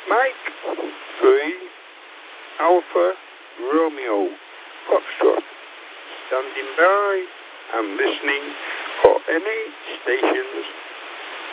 Mike 3 Alpha Romeo Foxtrot. Standing by and listening for any stations